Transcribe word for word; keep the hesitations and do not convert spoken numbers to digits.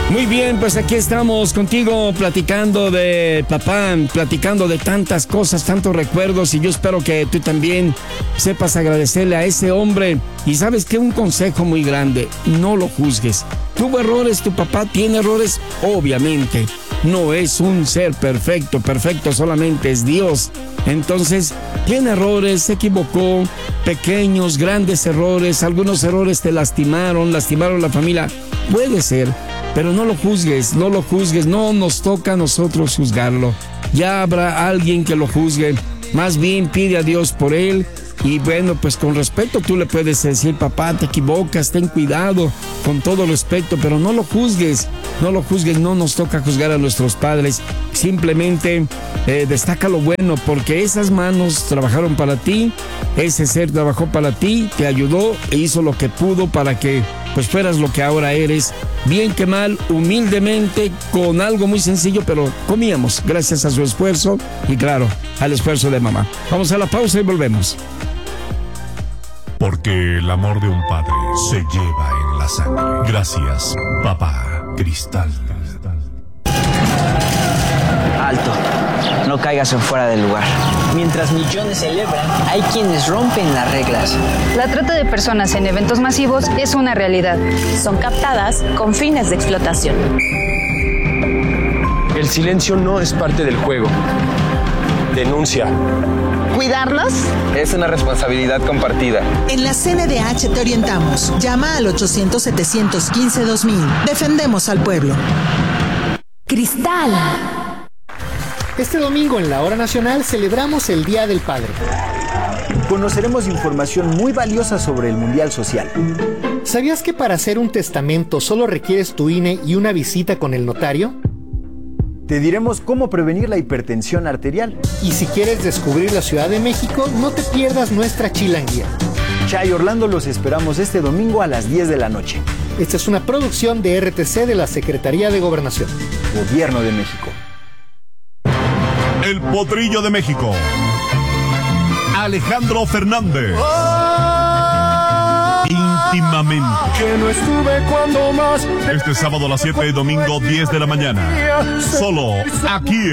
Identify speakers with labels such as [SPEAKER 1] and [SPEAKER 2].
[SPEAKER 1] Muy bien, pues aquí estamos contigo platicando de papá, platicando de tantas cosas, tantos recuerdos, y yo espero que tú también sepas agradecerle a ese hombre. Y sabes que un consejo muy grande, no lo juzgues. Tuvo errores, tu papá tiene errores, obviamente. No es un ser perfecto, perfecto solamente es Dios. Entonces, tiene errores, se equivocó, pequeños, grandes errores, algunos errores te lastimaron, lastimaron la familia. Puede ser, pero no lo juzgues, no lo juzgues, no nos toca a nosotros juzgarlo. Ya habrá alguien que lo juzgue, más bien pide a Dios por él. Y bueno, pues con respeto tú le puedes decir, papá, te equivocas, ten cuidado, con todo respeto, pero no lo juzgues, no lo juzgues, no nos toca juzgar a nuestros padres. Simplemente eh, destaca lo bueno, porque esas manos trabajaron para ti, ese ser trabajó para ti, te ayudó e hizo lo que pudo para que pues fueras lo que ahora eres. Bien que mal, humildemente, con algo muy sencillo, pero comíamos gracias a su esfuerzo y claro, al esfuerzo de mamá. Vamos a la pausa y volvemos.
[SPEAKER 2] Porque el amor de un padre se lleva en la sangre. Gracias, papá Cristal.
[SPEAKER 3] Alto, no caigas en fuera del lugar. Mientras millones celebran, hay quienes rompen las reglas.
[SPEAKER 4] La trata de personas en eventos masivos es una realidad.
[SPEAKER 5] Son captadas con fines de explotación.
[SPEAKER 6] El silencio no es parte del juego. Denuncia.
[SPEAKER 7] ¿Cuidarlos?
[SPEAKER 8] Es una responsabilidad compartida.
[SPEAKER 7] En la C N D H te orientamos. Llama al ochocientos, setecientos quince, dos mil. Defendemos al pueblo.
[SPEAKER 5] Cristal.
[SPEAKER 9] Este domingo en la Hora Nacional celebramos el Día del Padre.
[SPEAKER 10] Conoceremos información muy valiosa sobre el Mundial Social.
[SPEAKER 9] ¿Sabías que para hacer un testamento solo requieres tu I N E y una visita con el notario?
[SPEAKER 10] Te diremos cómo prevenir la hipertensión arterial.
[SPEAKER 9] Y si quieres descubrir la Ciudad de México, no te pierdas nuestra chilanguía.
[SPEAKER 10] Chay Orlando, los esperamos este domingo a las diez de la noche.
[SPEAKER 9] Esta es una producción de R T C de la Secretaría de Gobernación.
[SPEAKER 10] Gobierno de México.
[SPEAKER 2] El Potrillo de México. Alejandro Fernández. Íntimamente.
[SPEAKER 11] Que no estuve cuando más.
[SPEAKER 2] Este sábado a las siete y domingo diez de la mañana. Solo aquí.